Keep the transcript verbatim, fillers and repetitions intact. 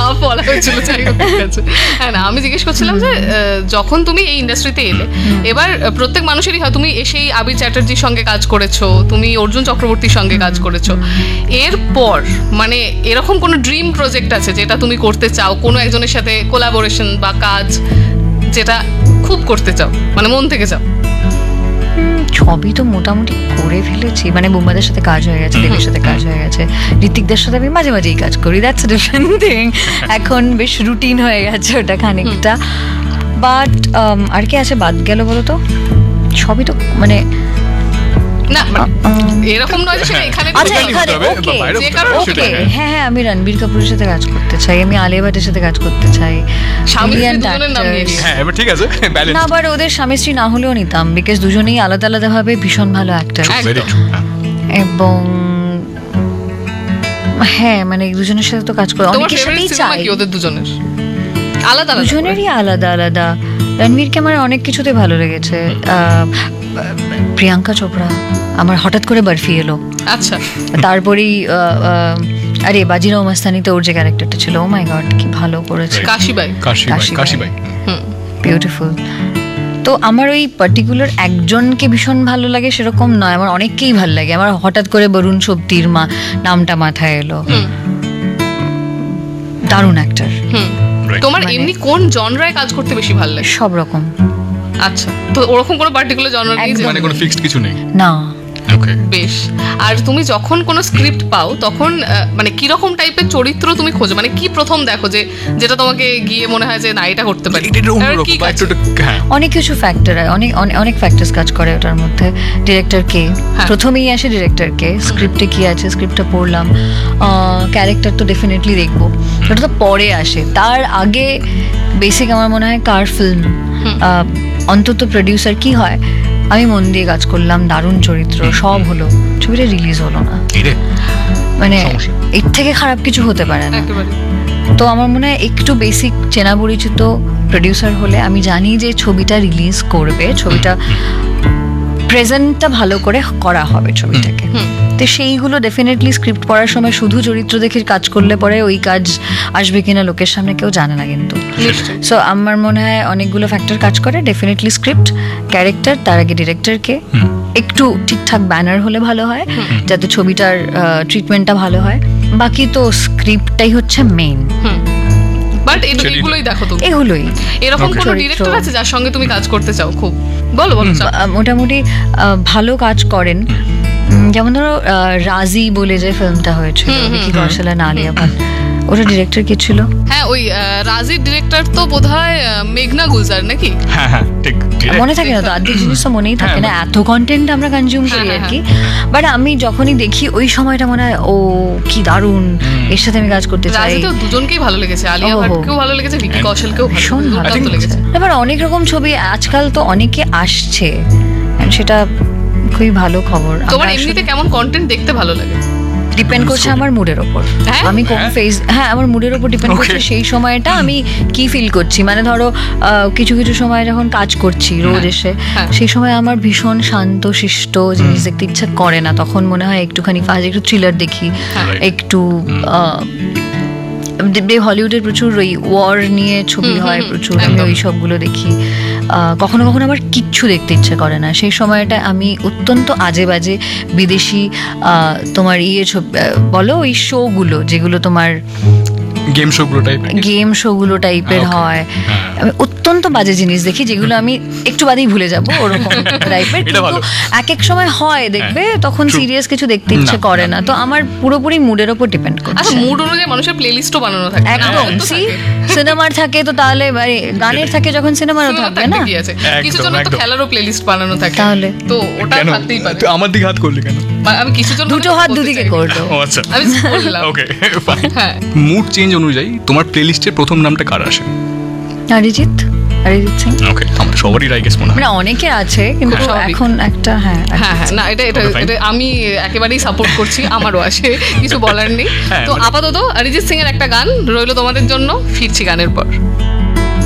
Half বলা হয়েছিল, যাই হোক ঠিক আছে। হ্যাঁ না, আমি জিজ্ঞেস করছিলাম যে যখন তুমি এই ইন্ডাস্ট্রিতে এলে, এবার প্রত্যেক মানুষেরই হয়, তুমি এসেই আবির চ্যাটার্জির সঙ্গে কাজ করেছো, তুমি অর্জুন চক্রবর্তীর সঙ্গে কাজ করেছো, এরপর মানে এরকম কোনো ড্রিম প্রজেক্ট আছে যেটা তুমি করতে চাও, কোনো একজনের সাথে কোলাবোরেশন বা কাজ যেটা খুব করতে চাও, মানে মন থেকে চাও? ছবি তো মোটামুটি করে ফেলেছি, মানে বুম্বাদের সাথে কাজ হয়ে গেছে, দেবের সাথে কাজ হয়ে গেছে, ঋত্বিকদের সাথে আমি মাঝে মাঝেই কাজ করি, দ্যাটস আ ডিফারেন্ট থিং। এখন বেশ রুটিন হয়ে গেছে ওটা খানিকটা। বাট আর কি আছে বাদ গেল বলো তো? সবই তো মানে না এরকম নয় যে সেটা এখানে। আচ্ছা এখানে ওকে ওকে হ্যাঁ হ্যাঁ আমি রণবীর কাপুরের সাথে কাজ করতে চাই, আমি আলিয়া ভাটের সাথে কাজ করতে চাই। না আবার ওদের স্বামী স্ত্রী না হলেও নিতাম, বিকজ দুজনেই আলাদা আলাদা ভাবে ভীষণ ভালো অ্যাক্টর, এবং হ্যাঁ মানে দুজনের সাথে তো কাজ করে অনেকের সাথেই চাই। ওদের দুজনের আলাদা দুজনেরই আলাদা আলাদা। রণবীরকে আমার অনেক কিছুতে ভালো লেগেছে, প্রিয়াঙ্কা চোপড়া আমার হঠাৎ করে বরফি এলো, আচ্ছা তারপরেই আরে বাজিরাও মাস্তানিতে ওর যে ক্যারেক্টারটা ছিল, ও মাই গড কি ভালো করেছে, কাশিবাই কাশিবাই বিউটিফুল। তো আমার ওই পার্টিকুলার একজনকে ভীষণ ভালো লাগে সেরকম নয়, আমার অনেককেই ভালো লাগে। আমার হঠাৎ করে বরুণ শক্তির মা নামটা মাথায় এলো, দারুণ অ্যাক্টর। তোমার এমনি কোন জনরায় কাজ করতে বেশি ভালো লাগে? সব রকম। আচ্ছা, তো ওরকম কোনো পার্টিকুলার জনরা নেই, মানে কোনো ফিক্সড কিছু নেই? না। ওকে, বেশ। আর তুমি যখন কোনো স্ক্রিপ্ট পাও তখন মানে কি রকম টাইপের চরিত্র তুমি খোঁজো, মানে কি প্রথম দেখো যে যেটা তোমাকে গিয়ে মনে হয় যে না এটা করতে পারি? অনেক কিছু ফ্যাক্টর, অনেক অনেক ফ্যাক্টরস কাজ করে ওটার মধ্যে। ডিরেক্টর কে, প্রথমেই আসে ডিরেক্টর কে, স্ক্রিপ্টে কি আছে, স্ক্রিপ্টটা পড়লাম, ক্যারেক্টার তো ডেফিনেটলি দেখবো, ওটা তো পরে আসে। তার আগে বেসিক আমার মনে হয় কার ফিল্ম, অন্তত প্রডিউসার কি হয়, আমি মন দিয়ে কাজ করলাম, দারুণ চরিত্র, সব হলো, ছবিটা রিলিজ হলো না, মানে এর থেকে খারাপ কিছু হতে পারে না। তো আমার মনে হয় একটু বেসিক চেনা পরিচিত প্রডিউসার হলে আমি জানি যে ছবিটা রিলিজ করবে, ছবিটা প্রেজেন্টটা ভালো করে করা হবে ছবিটাকে, তো সেইগুলো ডেফিনেটলি স্ক্রিপ্ট পড়ার সময় শুধু চরিত্র দেখে কাজ করলে পরে ওই কাজ আসবে কিনা লোকের সামনে কেউ জানে না কিন্তু। সো আমার মনে হয় অনেকগুলো ফ্যাক্টর কাজ করে, ডেফিনেটলি স্ক্রিপ্ট, ক্যারেক্টার, তার আগে ডিরেক্টরকে, একটু ঠিকঠাক ব্যানার হলে ভালো হয় যাতে ছবিটার ট্রিটমেন্টটা ভালো হয়, বাকি তো স্ক্রিপ্টটাই হচ্ছে মেইন। বাট এগুলোই দেখো তুমি, এগুলোই। এরকম কোনো ডিরেক্টর আছে যার সঙ্গে তুমি কাজ করতে চাও খুব? বলো বলো। মোটামুটি ভালো কাজ করেন, যেমন ধরো রাজি বলে যে ফিল্মটা হয়েছিল ভিকি কৌশল আর আলিয়া ভাট, ওটা ডিরেক্টর কে ছিল? হ্যাঁ ওই রাজির ডিরেক্টর তো বোধহয় মেঘনা গুলজার নাকি? হ্যাঁ হ্যাঁ ঠিক, মনে থাকে না তো, আর্ধেক জিনিস তো মনেই থাকে না, এত কন্টেন্ট আমরা কনজিউম করি আর কি। বাট আমি যখনই দেখি ওই সময়টা মনে হয় ও কি দারুণ, এর সাথে আমি কাজ করতে চাই। রাজি তো দুজনকেই ভালো লেগেছে, আলিয়া ভাটকেও ভালো লেগেছে, ভিকি কৌশলকেও ভীষণ ভালো লেগেছে। এবার অনেক রকম ছবি আজকাল তো অনেকে আসছে, সেটা খুবই ভালো খবর। তোমার এমনিতে কেমন কন্টেন্ট দেখতে ভালো লাগে? ডিপেন্ড করছে আমার মুডের ওপর, আমি কোন ফেজ, হ্যাঁ আমার মুডের ওপর ডিপেন্ড করছে সেই সময়টা আমি কি ফিল করছি। মানে ধরো কিছু কিছু সময় যখন কাজ করছি রোজ এসে, সেই সময় আমার ভীষণ শান্ত শিষ্ট জিনিস দেখতে ইচ্ছা করে না, তখন মনে হয় একটুখানি ফাজ একটু থ্রিলার দেখি, একটু হলিউডের প্রচুর ওই ওয়ার নিয়ে ছবি হয় প্রচুর, আমি ওই সবগুলো দেখি। কখনো কখনো আমার কিচ্ছু দেখতে ইচ্ছে করে না, সেই সময়টা আমি অত্যন্ত আজে বাজে বিদেশি তোমার ইয়ে বলো ওই শোগুলো যেগুলো তোমার গেম শোগুলো টাইপের গেম শোগুলো টাইপের হয়, আমি অত্যন্ত বাজে জিনিস দেখি যেগুলো আমি একটু বাদেই ভুলে যাবো ওরকম টাইপের। কিন্তু এক এক সময় হয় দেখবে তখন সিরিয়াস কিছু দেখতে ইচ্ছে করে না, তো আমার পুরোপুরি মুডের ওপর ডিপেন্ড করছে। আচ্ছা মুড অনুযায়ী মানুষের প্লেলিস্টও বানানো থাকে একদম, সিনেমার থাকে তো তাহলে গানের থাকে যখন সিনেমারও থাকবে না, কিছু জন তো খেলারও প্লেলিস্ট বানানো থাকে, তাহলে তো ওটা থাকতেই পারে। তুই আমার দিকে হাত করলি কেন? আমি কিছু জন দুটো হাত দুদিকে করব। ও আচ্ছা আমি বললাম ওকে ফাইন। হ্যাঁ মুড চেঞ্জ অনুযায়ী তোমার প্লেলিস্টের প্রথম নামটা কার আসে? অরিজিৎ, অরিজিৎ সিং। ওকে, আমার সবারই রাইগেস মনে হয়, মানে অনেকে আছে কিন্তু এখন একটা হ্যাঁ হ্যাঁ হ্যাঁ না এটা এটা আমি একেবারেই সাপোর্ট করছি, আমারও আসে, কিছু বলার নেই। তো আপাতত অরিজিৎ সিং এর একটা গান রইলো তোমাদের জন্য, ফিরছি গানের পর।